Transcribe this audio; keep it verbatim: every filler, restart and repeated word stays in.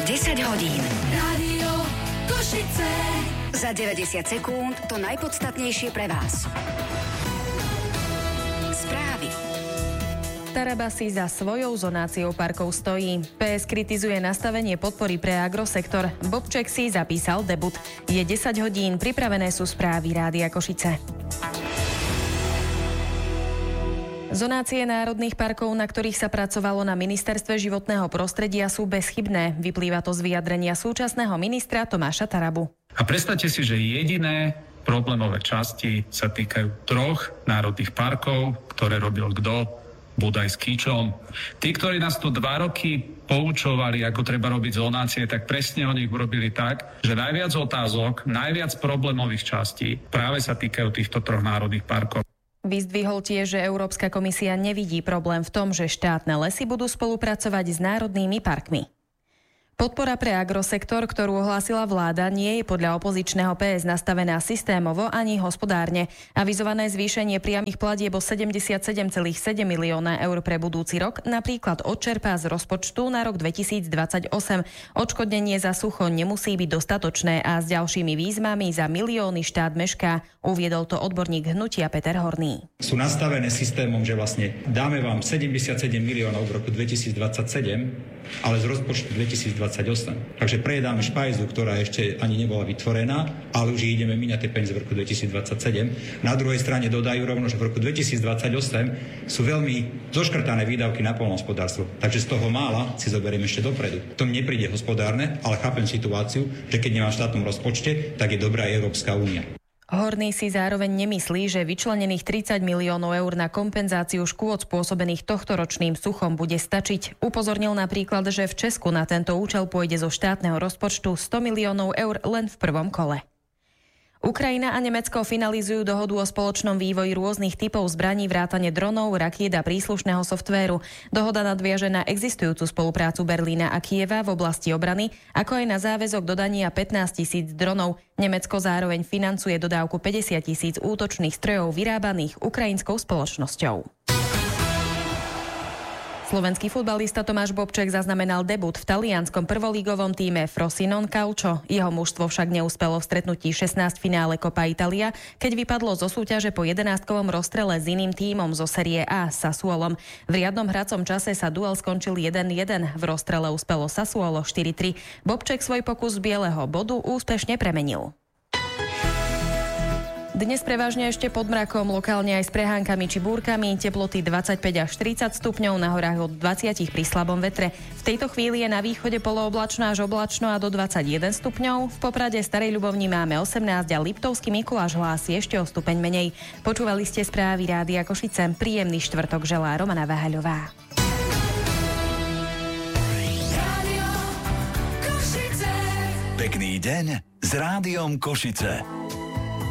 desať hodín. Rádio Košice. Za deväťdesiat sekúnd to najpodstatnejšie pre vás. Správy. Taraba si za svojou zonáciou parkov stojí. pé es kritizuje nastavenie podpory pre agrosektor. Bobček si zapísal debut. Je desať hodín, pripravené sú správy Rádia Košice. Zonácie národných parkov, na ktorých sa pracovalo na Ministerstve životného prostredia, sú bezchybné. Vyplýva to z vyjadrenia súčasného ministra Tomáša Tarabu. A predstavte si, že jediné problémové časti sa týkajú troch národných parkov, ktoré robil kto? Budaj s Kičom. Tí, ktorí nás tu dva roky poučovali, ako treba robiť zonácie, tak presne oni urobili tak, že najviac otázok, najviac problémových častí práve sa týkajú týchto troch národných parkov. Vyzdvihol tiež, že Európska komisia nevidí problém v tom, že štátne lesy budú spolupracovať s národnými parkmi. Podpora pre agrosektor, ktorú ohlásila vláda, nie je podľa opozičného pé es nastavená systémovo ani hospodárne. Avizované zvýšenie priamych platieb o sedemdesiatsedem celá sedem milióna eur pre budúci rok napríklad odčerpá z rozpočtu na rok dvetisícdvadsaťosem. Odškodnenie za sucho nemusí byť dostatočné a s ďalšími výzvami za milióny štát mešká. Uviedol to odborník hnutia Peter Horný. Sú nastavené systémom, že vlastne dáme vám sedemdesiatsedem miliónov v roku dvetisícdvadsaťsedem, ale z rozpočtu dvetisícdvadsaťosem. Takže prejedáme špajzu, ktorá ešte ani nebola vytvorená, ale už ideme míňať tie peniaze v roku dvetisícdvadsaťsedem. Na druhej strane dodajú rovno, že v roku dvetisícdvadsaťosem sú veľmi zoškrtané výdavky na poľnohospodárstvo. Takže z toho mála si zoberieme ešte dopredu. To mne nepríde hospodárne, ale chápem situáciu, že keď nemá v štátnom rozpočte, tak je dobrá Európska únia. Horný si zároveň nemyslí, že vyčlenených tridsať miliónov eur na kompenzáciu škôd spôsobených tohtoročným suchom bude stačiť. Upozornil napríklad, že v Česku na tento účel pôjde zo štátneho rozpočtu sto miliónov eur len v prvom kole. Ukrajina a Nemecko finalizujú dohodu o spoločnom vývoji rôznych typov zbraní vrátane dronov, rakiet a príslušného softvéru. Dohoda nadviaže na existujúcu spoluprácu Berlína a Kieva v oblasti obrany, ako aj na záväzok dodania pätnásť tisíc dronov. Nemecko zároveň financuje dodávku päťdesiat tisíc útočných strojov vyrábaných ukrajinskou spoločnosťou. Slovenský futbalista Tomáš Bobček zaznamenal debut v talianskom prvolígovom tíme Frosinone Calcio. Jeho mužstvo však neúspelo v stretnutí šestnásť finále Copa Italia, keď vypadlo zo súťaže po jedenástkovom rozstrele s iným tímom zo série A Sassuolom. V riadnom hracom čase sa duel skončil jeden jeden. V rozstrele uspelo Sassuolo štyri tri. Bobček svoj pokus z bieleho bodu úspešne premenil. Dnes prevažne ešte pod mrakom, lokálne aj s prehánkami či búrkami, teploty dvadsaťpäť až tridsať stupňov, na horách od dvadsať pri slabom vetre. V tejto chvíli je na východe polooblačno až oblačno a do dvadsaťjeden stupňov. V Poprade, Starej Ľubovni máme osemnásť a Liptovský Mikuláš hlási ešte o stupeň menej. Počúvali ste správy Rádia Košice. Príjemný štvrtok želá Romana Váhaľová. Pekný deň s Rádiom Košice.